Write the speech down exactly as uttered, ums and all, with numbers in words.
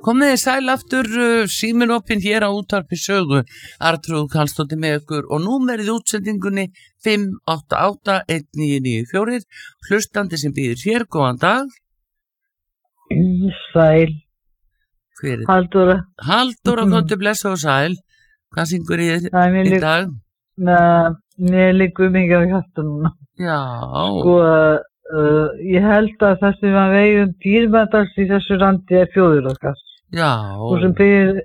Komið þið sæl aftur, uh, síminn opinn hér á útvarpi sögu, Arnþrúður Karlsdóttir með ykkur og númerið útsendingunni fimm átta átta eitt níu níu fjögur, hlustandi sem býður hér, góðan dag. Sæl. Hver er? Halldóra. Halldóra, Mhm. komdu blessa og sæl. Hvað syngur í, Það er mér í lík- dag? Með, mér liggur mikið á hjarta núna. Já, Sko, uh, ég held að það sem að vegum dýrmætast í þessu landi er þjóðir okkar. já, Þú sem byggir